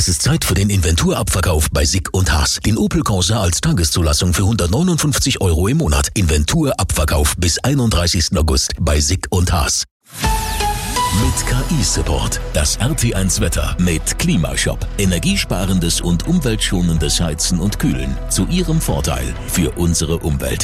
Es ist Zeit für den Inventurabverkauf bei Sick & Haas. Den Opel Corsa als Tageszulassung für 159 € im Monat. Inventurabverkauf bis 31. August bei Sick & Haas. Mit KI-Support. Das RT1 Wetter mit Klimashop. Energiesparendes und umweltschonendes Heizen und Kühlen. Zu Ihrem Vorteil für unsere Umwelt.